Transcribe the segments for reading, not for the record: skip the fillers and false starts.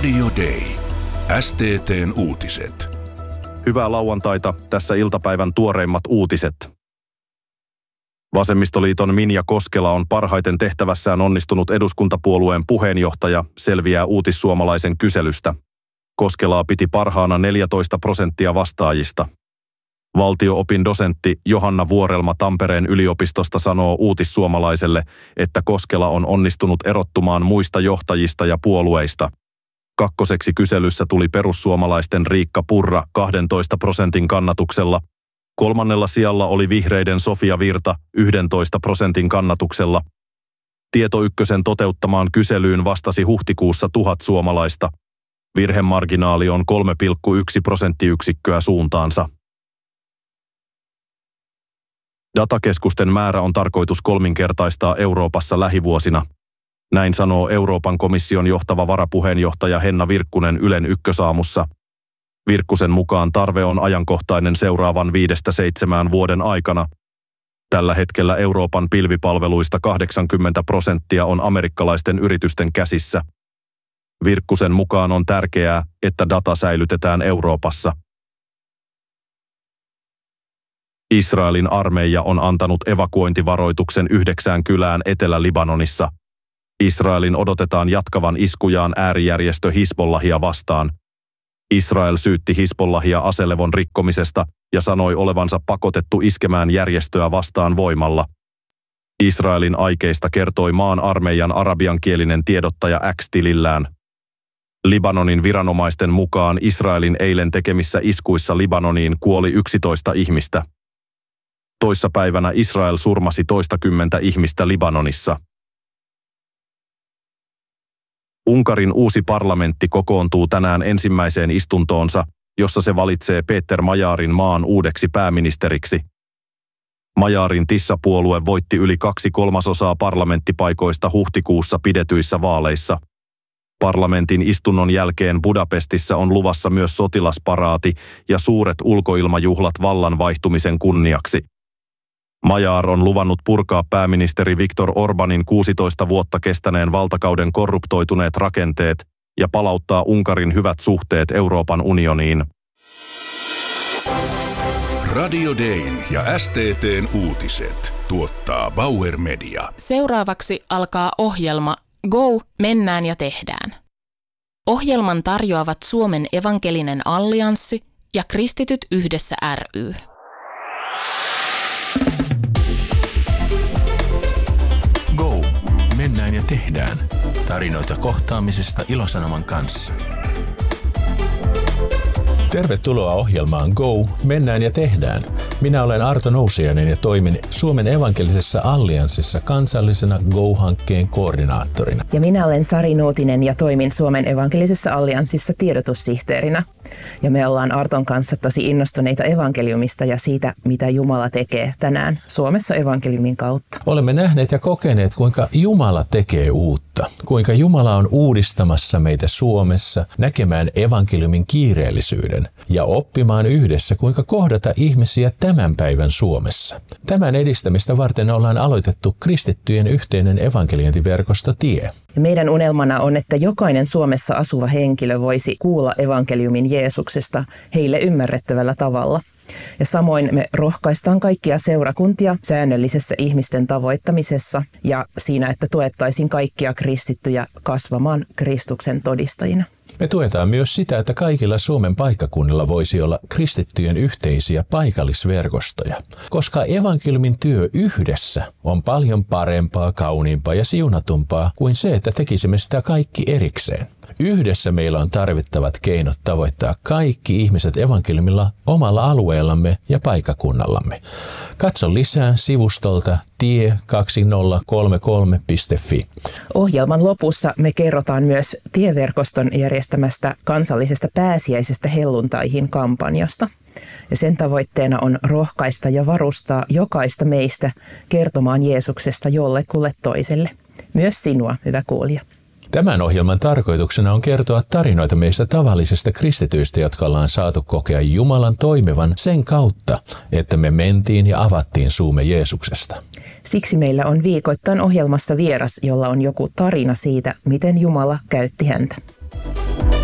Radio Day. STT:n uutiset. Hyvää lauantaita, tässä iltapäivän tuoreimmat uutiset. Vasemmistoliiton Minja Koskela on parhaiten tehtävässään onnistunut eduskuntapuolueen puheenjohtaja, selviää Uutissuomalaisen kyselystä. Koskelaa piti parhaana 14% vastaajista. Valtio-opin dosentti Johanna Vuorelma Tampereen yliopistosta sanoo Uutissuomalaiselle, että Koskela on onnistunut erottumaan muista johtajista ja puolueista. Kakkoseksi kyselyssä tuli perussuomalaisten Riikka Purra 12% kannatuksella. Kolmannella sijalla oli vihreiden Sofia Virta 11% kannatuksella. Tieto Ykkösen toteuttamaan kyselyyn vastasi huhtikuussa 1000 suomalaista. Virhemarginaali on 3,1 prosenttiyksikköä suuntaansa. Datakeskusten määrä on tarkoitus kolminkertaistaa Euroopassa lähivuosina. Näin sanoo Euroopan komission johtava varapuheenjohtaja Henna Virkkunen Ylen Ykkösaamussa. Virkkusen mukaan tarve on ajankohtainen seuraavan 5-7 vuoden aikana. Tällä hetkellä Euroopan pilvipalveluista 80% on amerikkalaisten yritysten käsissä. Virkkusen mukaan on tärkeää, että data säilytetään Euroopassa. Israelin armeija on antanut evakuointivaroituksen 9 kylään Etelä-Libanonissa. Israelin odotetaan jatkavan iskujaan äärijärjestö Hisbollahia vastaan. Israel syytti Hisbollahia aselevon rikkomisesta ja sanoi olevansa pakotettu iskemään järjestöä vastaan voimalla. Israelin aikeista kertoi maan armeijan arabiankielinen tiedottaja X-tilillään. Libanonin viranomaisten mukaan Israelin eilen tekemissä iskuissa Libanoniin kuoli 11 ihmistä. Toissapäivänä Israel surmasi toistakymmentä ihmistä Libanonissa. Unkarin uusi parlamentti kokoontuu tänään ensimmäiseen istuntoonsa, jossa se valitsee Péter Majárin maan uudeksi pääministeriksi. Majárin Tissa-puolue voitti yli 2/3 parlamenttipaikoista huhtikuussa pidetyissä vaaleissa. Parlamentin istunnon jälkeen Budapestissa on luvassa myös sotilasparaati ja suuret ulkoilmajuhlat vallan vaihtumisen kunniaksi. Magyar on luvannut purkaa pääministeri Viktor Orbánin 16 vuotta kestäneen valtakauden korruptoituneet rakenteet ja palauttaa Unkarin hyvät suhteet Euroopan unioniin. Radio Dayn ja STT:n uutiset tuottaa Bauer Media. Seuraavaksi alkaa ohjelma Go, mennään ja tehdään. Ohjelman tarjoavat Suomen evankelinen allianssi ja Kristityt yhdessä ry. Go, mennään ja tehdään. Tarinoita kohtaamisesta Ilosanoman kanssa. Tervetuloa ohjelmaan Go, mennään ja tehdään. Minä olen Arto Nousiainen ja toimin Suomen evankelisessa allianssissa kansallisena Go-hankkeen koordinaattorina. Ja minä olen Sari Nuutinen ja toimin Suomen evankelisessa allianssissa tiedotussihteerinä. Ja me ollaan Arton kanssa tosi innostuneita evankeliumista ja siitä, mitä Jumala tekee tänään Suomessa evankeliumin kautta. Olemme nähneet ja kokeneet, kuinka Jumala tekee uutta. Kuinka Jumala on uudistamassa meitä Suomessa näkemään evankeliumin kiireellisyyden ja oppimaan yhdessä, kuinka kohdata ihmisiä tämän päivän Suomessa. Tämän edistämistä varten ollaan aloitettu kristittyjen yhteinen evankeliointiverkosto TIE. Meidän unelmana on, että jokainen Suomessa asuva henkilö voisi kuulla evankeliumin Jeesuksesta heille ymmärrettävällä tavalla. Ja samoin me rohkaistaan kaikkia seurakuntia säännöllisessä ihmisten tavoittamisessa ja siinä, että tuettaisiin kaikkia kristittyjä kasvamaan Kristuksen todistajina. Me tuetaan myös sitä, että kaikilla Suomen paikkakunnilla voisi olla kristittyjen yhteisiä paikallisverkostoja, koska evankeliumin työ yhdessä on paljon parempaa, kauniimpaa ja siunatumpaa kuin se, että tekisimme sitä kaikki erikseen. Yhdessä meillä on tarvittavat keinot tavoittaa kaikki ihmiset evankeliumilla omalla alueellamme ja paikkakunnallamme. Katso lisää sivustolta tie2033.fi. Ohjelman lopussa me kerrotaan myös tieverkoston järjestämästä kansallisesta pääsiäisestä helluntaihin -kampanjasta. Ja sen tavoitteena on rohkaista ja varustaa jokaista meistä kertomaan Jeesuksesta jollekulle toiselle. Myös sinua, hyvä kuulija. Tämän ohjelman tarkoituksena on kertoa tarinoita meistä tavallisista kristityistä, jotka ollaan saatu kokea Jumalan toimivan sen kautta, että me mentiin ja avattiin suumme Jeesuksesta. Siksi meillä on viikoittain ohjelmassa vieras, jolla on joku tarina siitä, miten Jumala käytti häntä.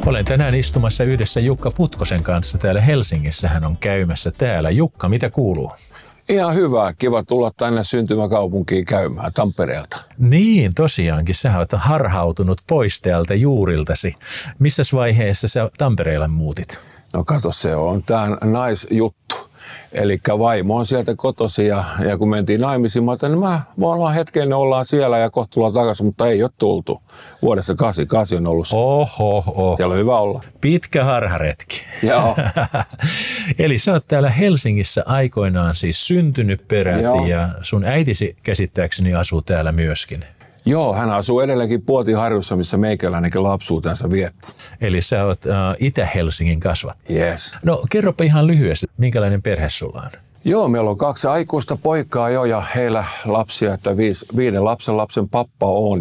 Olen tänään istumassa yhdessä Jukka Putkosen kanssa täällä Helsingissä. Hän on käymässä täällä. Jukka, mitä kuuluu? Ihan hyvä. Kiva tulla tänne syntymäkaupunkiin käymään Tampereelta. Niin, tosiaankin. Sä oot harhautunut pois täältä juuriltasi. Missäs vaiheessa sä Tampereelle muutit? No kato, se on tää naisjuttu. Eli vaimo on sieltä kotosi ja kun mentiin naimisiin, mä ajattelin, että me ollaan hetken, ollaan siellä ja kohta tullaan takaisin, mutta ei ole tultu. Vuodessa 88 on ollut se. Oho. Siellä on hyvä olla. Pitkä harharetki. Joo. Eli sä oot täällä Helsingissä aikoinaan siis syntynyt peräti. Joo. Ja sun äitisi käsittääkseni asuu täällä myöskin. Joo, hän asuu edelleenkin Puotiharjussa, missä meikäläinenkin lapsuutensa vietti. Eli sä oot Itä-Helsingin kasvat. Yes. No kerropa ihan lyhyesti, minkälainen perhe sulla on? Joo, meillä on 2 aikuista poikaa jo ja heillä lapsia, että 5 lapsen pappa on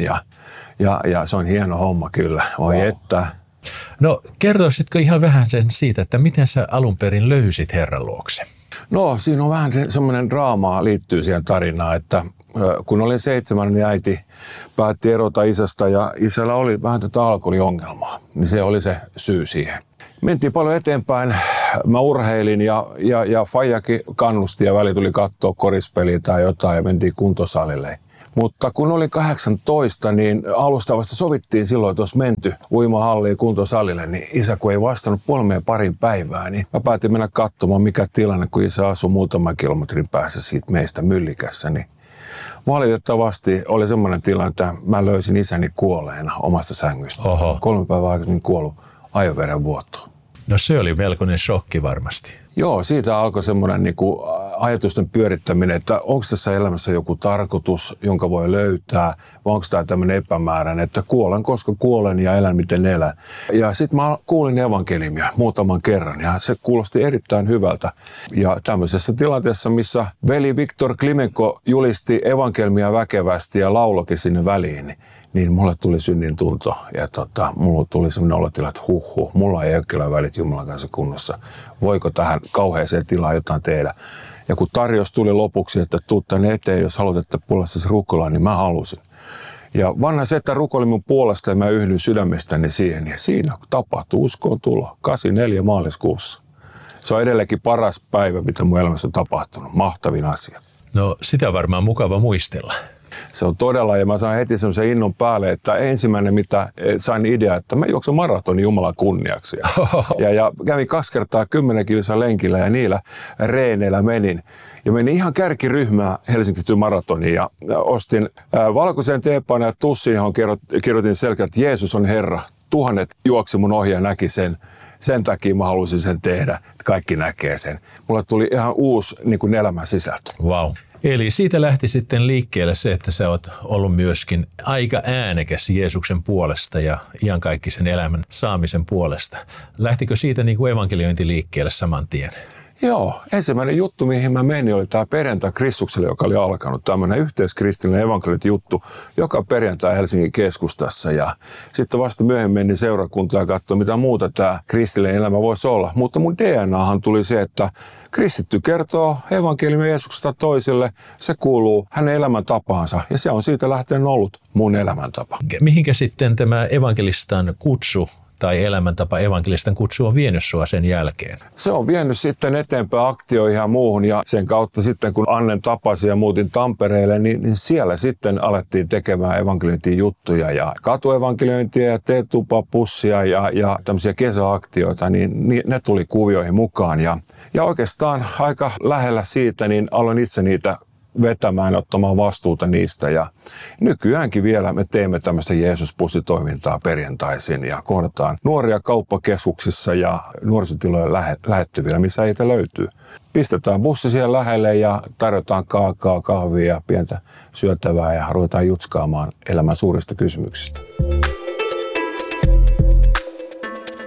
ja se on hieno homma kyllä. Oi wow. Että. No kertoisitko ihan vähän sen siitä, että miten sä alun perin löysit Herran luokse? No siinä on vähän semmoinen draamaa liittyy siihen tarinaan, että kun olin 7, niin äiti päätti erota isästä ja isällä oli vähän tätä alkoholiongelmaa, niin se oli se syy siihen. Mentiin paljon eteenpäin, mä urheilin ja faijakin kannusti ja väli tuli katsoa korispeliä tai jotain ja mentiin kuntosalille. Mutta kun olin 18, niin alustavasti sovittiin silloin, että olisi menty uimahalliin kuntosalille, niin isä kun ei vastannut parin päivää, niin mä päätin mennä katsomaan mikä tilanne, kun isä asui muutaman kilometrin päässä siitä meistä Myllikässä, niin valitettavasti oli semmoinen tilanne, että mä löysin isäni kuolleena omasta sängystä. Oho. 3 päivää aikaisemmin kuollut aivoverenvuotoon. No se oli melkoinen shokki varmasti. Joo, siitä alkoi semmoinen niinku ajatusten pyörittäminen, että onko tässä elämässä joku tarkoitus, jonka voi löytää, vai onko tämä tämmöinen epämääräinen, että kuolen koska kuolen ja elän miten elän. Ja sitten mä kuulin evankeliumia muutaman kerran ja se kuulosti erittäin hyvältä. Ja tämmöisessä tilanteessa, missä veli Viktor Klimenko julisti evankeliumia väkevästi ja laulokin sinne väliin, niin mulle tuli synnin tunto ja mulle tuli semmoinen olotila, että mulla ei ole kyllä välit Jumalan kanssa kunnossa. Voiko tähän kauheeseen tilaan jotain tehdä? Ja kun tarjous tuli lopuksi, että tuu tänne eteen, jos haluat, että puolestasi rukoillaan, niin mä halusin. Ja vanha setä rukoili mun puolesta ja mä yhdyn sydämestäni siihen. Ja siinä tapahtui uskoon tulo 84 maaliskuussa. Se on edelleenkin paras päivä, mitä mun elämässä on tapahtunut. Mahtavin asia. No sitä on varmaan mukava muistella. Se on todella, ja mä sain heti semmoisen innon päälle, että ensimmäinen, mitä sain idea, että mä juoksen maratonin Jumalan kunniaksi. Ja kävin 2 kertaa 10 kilsaa lenkillä ja niillä reeneillä menin. Ja menin ihan kärkiryhmää Helsingin maratoniin ja ostin valkoisen teepainan ja tussin, johon kirjoitin selkeä, että Jeesus on Herra. 1000 juoksi mun ohi ja näki sen. Sen takia mä halusin sen tehdä, että kaikki näkee sen. Mulle tuli ihan uusi niin kuin elämän sisältö. Wow. Eli siitä lähti sitten liikkeelle se, että sä oot ollut myöskin aika äänekäs Jeesuksen puolesta ja iankaikkisen elämän saamisen puolesta. Lähtikö siitä niin kuin evankeliointi liikkeelle saman tien? Joo, ensimmäinen juttu, mihin mä menin, oli tämä perjantai Kristukselle, joka oli alkanut. Tämmöinen yhteiskristillinen evankeliointi-juttu joka perjantai Helsingin keskustassa. Ja sitten vasta myöhemmin menin seurakuntaan ja katsoin, mitä muuta tämä kristillinen elämä voisi olla. Mutta mun DNAhan tuli se, että kristitty kertoo evankeliumia Jeesuksesta toisille. Se kuuluu hänen elämäntapaansa ja se on siitä lähtien ollut mun elämäntapa. Mihinkä sitten tämä evankelistan kutsu tai elämäntapa evankelistan kutsu on vienyt sua sen jälkeen? Se on vienyt sitten eteenpäin aktioihin ja muuhun ja sen kautta sitten kun Annen tapasin ja muutin Tampereelle, niin siellä sitten alettiin tekemään evankeliointiin juttuja ja katuevankeliointia ja teetupapussia ja tämmöisiä kesäaktioita, niin ne tuli kuvioihin mukaan ja oikeastaan aika lähellä siitä niin aloin itse niitä vetämään, ottamaan vastuuta niistä ja nykyäänkin vielä me teemme tämmöistä Jeesus-bussitoimintaa perjantaisin ja kohdataan nuoria kauppakeskuksissa ja nuorisotilojen lähettyvillä, missä heitä löytyy. Pistetään bussi siihen lähelle ja tarjotaan kaakao, kahvia ja pientä syötävää ja ruvetaan jutskaamaan elämän suurista kysymyksistä.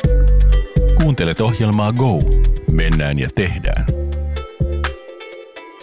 Kuuntelet ohjelmaa Go. Mennään ja tehdään.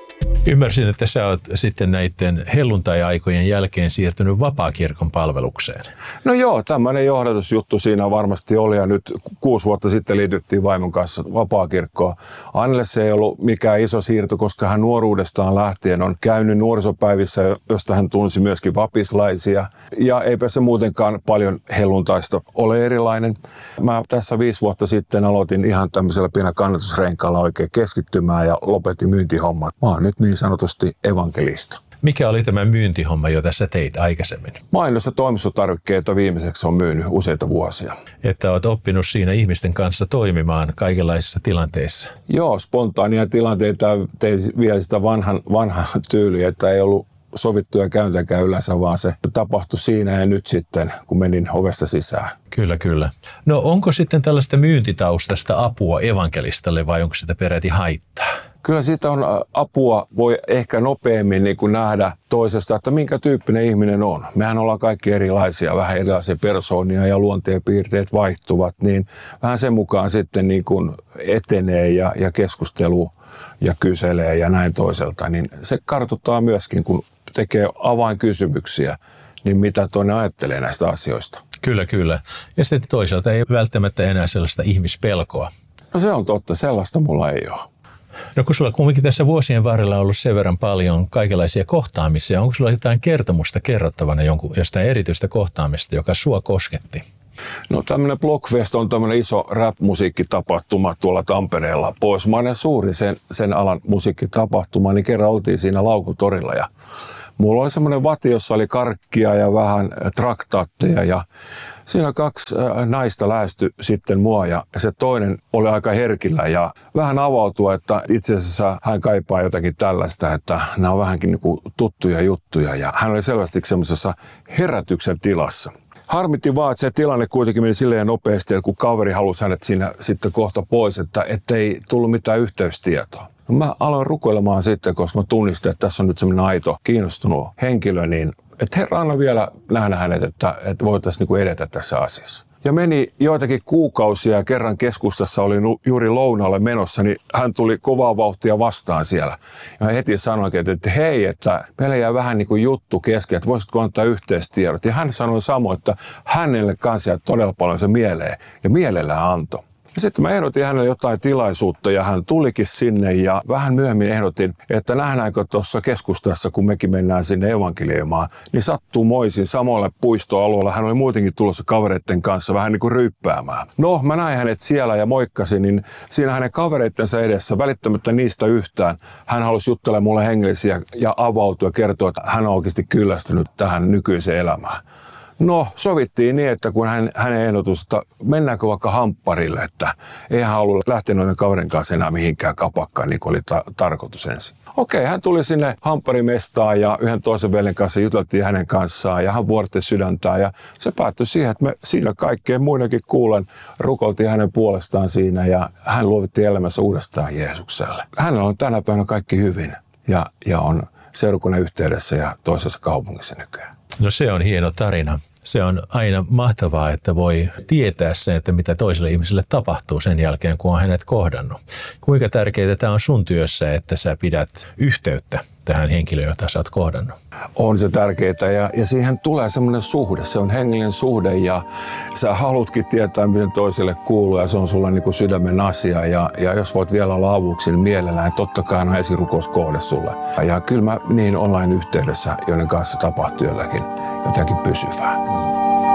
Ymmärsin, että sä oot sitten näiden helluntai-aikojen jälkeen siirtynyt vapaakirkon palvelukseen. No joo, tämmöinen johdatusjuttu siinä varmasti oli ja nyt 6 vuotta sitten liityttiin vaimon kanssa vapaakirkkoon. Annelle se ei ollut mikään iso siirto, koska hän nuoruudestaan lähtien on käynyt nuorisopäivissä, josta hän tunsi myöskin vapislaisia. Ja eipä se muutenkaan paljon helluntaista ole erilainen. Mä tässä 5 vuotta sitten aloitin ihan tämmöisellä pienellä kannatusrenkaalla oikein keskittymään ja lopetin myyntihommat. Mä oon nyt niin sanotusti evankelista. Mikä oli tämä myyntihomma, jota sä teit aikaisemmin? Mainos- ja toimistotarvikkeita viimeiseksi on myynyt useita vuosia. Että oot oppinut siinä ihmisten kanssa toimimaan kaikenlaisissa tilanteissa. Joo, spontaania tilanteita tein vielä sitä vanhan tyyliä, että ei ollut sovittuja käyntäkään yleensä, vaan se tapahtui siinä ja nyt sitten, kun menin ovesta sisään. Kyllä, kyllä. No onko sitten tällaista myyntitaustasta apua evankelistalle vai onko sitä peräti haittaa? Kyllä siitä on apua, voi ehkä nopeammin niin kuin nähdä toisesta, että minkä tyyppinen ihminen on. Mehän ollaan kaikki erilaisia, vähän erilaisia persoonia ja luonteenpiirteet vaihtuvat, niin vähän sen mukaan sitten niin kuin etenee ja keskustelu ja kyselee ja näin toiselta. Niin se kartoittaa myöskin, kun tekee avainkysymyksiä, niin mitä toinen ajattelee näistä asioista. Kyllä, kyllä. Ja sitten toisaalta ei välttämättä enää sellaista ihmispelkoa. No se on totta, sellaista mulla ei ole. No kun sulla kuitenkin tässä vuosien varrella on ollut sen verran paljon kaikenlaisia kohtaamisia, onko sulla jotain kertomusta kerrottavana jostain erityistä kohtaamista, joka sua kosketti? No tämmöinen Blockfest on tämmöinen iso rap-musiikkitapahtuma tuolla Tampereella. Pohjoismainen suurin sen alan musiikkitapahtuma, niin kerran oltiin siinä Laukun torilla ja mulla oli semmoinen vati, jossa oli karkkia ja vähän traktaatteja ja siinä 2 naista lähestyi sitten mua ja se toinen oli aika herkillä ja vähän avautui, että itse asiassa hän kaipaa jotakin tällaista, että nämä on vähänkin niin kuin tuttuja juttuja ja hän oli selvästi semmoisessa herätyksen tilassa. Harmitti vaan, että se tilanne kuitenkin meni silleen nopeasti, että kun kaveri halusi hänet siinä sitten kohta pois, että ei tullut mitään yhteystietoa. No mä aloin rukoilemaan sitten, koska mä tunnistin, että tässä on nyt semmoinen aito, kiinnostunut henkilö, niin että Herra anna vielä nähdä hänet, että voitaisiin niin kuin edetä tässä asiassa. Ja meni joitakin kuukausia ja kerran keskustassa olin juuri lounaalle menossa, niin hän tuli kovaa vauhtia vastaan siellä. Ja heti sanoikin, että hei, että meillä jää vähän niin kuin juttu kesken, että voisitko antaa yhteistiedot. Ja hän sanoi samoin, että hänelle kanssa jää todella paljon se mieleen ja mielellään antoi. Ja sitten mä ehdotin hänelle jotain tilaisuutta ja hän tulikin sinne ja vähän myöhemmin ehdotin, että nähdäänkö tuossa keskustassa, kun mekin mennään sinne evankelioimaan, niin sattumoisin samalle puistoalueella hän oli muutenkin tulossa kavereiden kanssa vähän niin kuin ryyppäämään. No, mä näin hänet siellä ja moikkasin, niin siinä hänen kavereittensa edessä, välittämättä niistä yhtään, hän halusi juttelemaan mulle hengellisiä ja avautua ja kertoa, että hän on oikeasti kyllästynyt tähän nykyiseen elämään. No, sovittiin niin, että kun hänen ehdotusta, mennäänkö vaikka hampparille, että ei hän halua lähteä noiden kaverin kanssa enää mihinkään kapakkaan, niin kuin oli tarkoitus ensin. Okei, hän tuli sinne hampparimestaan ja yhden toisen veljen kanssa juteltiin hänen kanssaan ja hän vuorotti sydäntään ja se päättyi siihen, että me siinä kaikkeen muinakin kuulen rukoiltiin hänen puolestaan siinä ja hän luovitti elämässä uudestaan Jeesukselle. Hänellä on tänä päivänä kaikki hyvin ja on seurakunnan yhteydessä ja toisessa kaupungissa nykyään. No se on hieno tarina. Se on aina mahtavaa, että voi tietää sen, että mitä toiselle ihmiselle tapahtuu sen jälkeen, kun on hänet kohdannut. Kuinka tärkeää tämä on sun työssä, että sä pidät yhteyttä tähän henkilöön, jota sä oot kohdannut? On se tärkeää ja siihen tulee semmoinen suhde. Se on hengellinen suhde ja sä haluatkin tietää, miten toiselle kuuluu ja se on sulle niin kuin sydämen asia. Ja jos voit vielä olla avuksi, niin mielellään totta kai on esirukouskohde sulle. Ja kyllä mä niin online yhteydessä, joiden kanssa tapahtuu jotakin pysyvää.